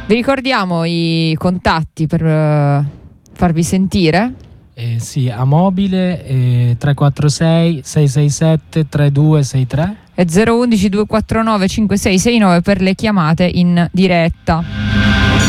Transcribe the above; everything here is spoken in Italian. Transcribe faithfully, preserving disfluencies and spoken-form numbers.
Vi ricordiamo i contatti per uh, farvi sentire? Eh, sì, a mobile eh, tre quattro sei sei sei sette tre due sei tre e zero uno uno due quattro nove cinque sei sei nove per le chiamate in diretta.